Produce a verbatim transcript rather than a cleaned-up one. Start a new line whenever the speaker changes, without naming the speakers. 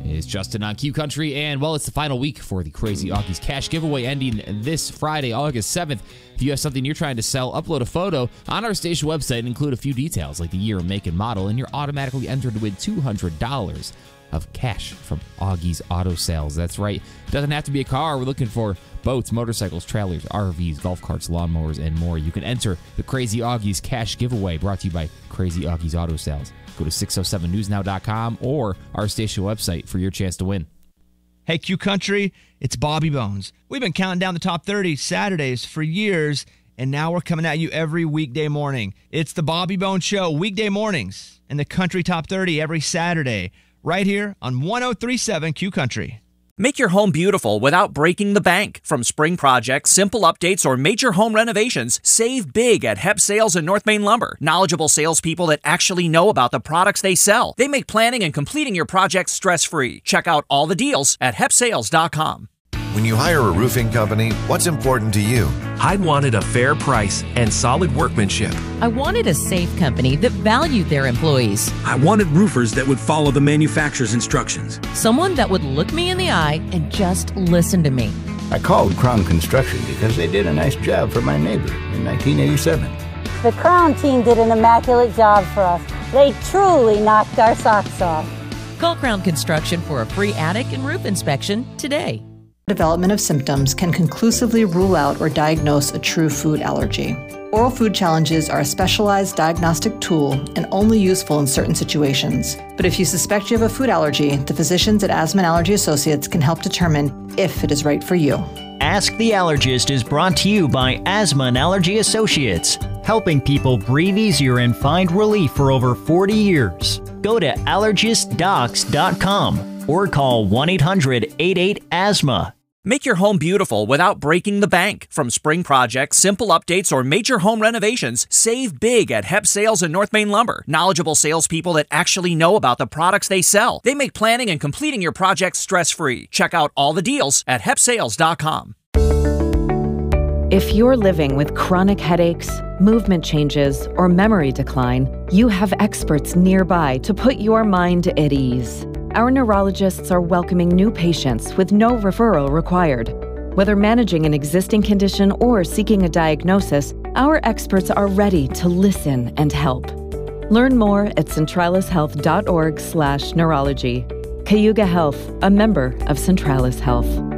It's Justin on Q Country, and well, it's the final week for the Crazy Augies Cash Giveaway ending this Friday, August seventh. If you have something you're trying to sell, upload a photo on our station website and include a few details like the year, make, and model, and you're automatically entered to win two hundred dollars of cash from Augies Auto Sales. That's right. It doesn't have to be a car. We're looking for boats, motorcycles, trailers, R Vs, golf carts, lawnmowers, and more. You can enter the Crazy Augies Cash Giveaway, brought to you by Crazy Augies Auto Sales. Go to six oh seven news now dot com or our station website for your chance to win.
Hey, Q Country, it's Bobby Bones. We've been counting down the top thirty Saturdays for years, and now we're coming at you every weekday morning. It's the Bobby Bones Show, weekday mornings, and the Country Top thirty every Saturday, right here on one oh three point seven Q Country.
Make your home beautiful without breaking the bank. From spring projects, simple updates, or major home renovations, save big at Hep Sales and North Main Lumber. Knowledgeable salespeople that actually know about the products they sell. They make planning and completing your projects stress-free. Check out all the deals at hep sales dot com.
When you hire a roofing company, what's important to you?
I wanted a fair price and solid workmanship.
I wanted a safe company that valued their employees.
I wanted roofers that would follow the manufacturer's instructions.
Someone that would look me in the eye and just listen to me.
I called Crown Construction because they did a nice job for my neighbor in nineteen eighty-seven.
The Crown team did an immaculate job for us. They truly knocked our socks off.
Call Crown Construction for a free attic and roof inspection today.
Development of symptoms can conclusively rule out or diagnose a true food allergy. Oral food challenges are a specialized diagnostic tool and only useful in certain situations. But if you suspect you have a food allergy, the physicians at Asthma and Allergy Associates can help determine if it is right for you.
Ask the Allergist is brought to you by Asthma and Allergy Associates, helping people breathe easier and find relief for over forty years. Go to allergist docs dot com or call one eight hundred eight eight asthma.
Make your home beautiful without breaking the bank. From spring projects, simple updates, or major home renovations, save big at Hep Sales and North Main Lumber. Knowledgeable salespeople that actually know about the products they sell. They make planning and completing your projects stress-free. Check out all the deals at hep sales dot com.
If you're living with chronic headaches, movement changes, or memory decline, you have experts nearby to put your mind at ease. Our neurologists are welcoming new patients with no referral required. Whether managing an existing condition or seeking a diagnosis, our experts are ready to listen and help. Learn more at centralis health dot org slash neurology. Cayuga Health, a member of Centralis Health.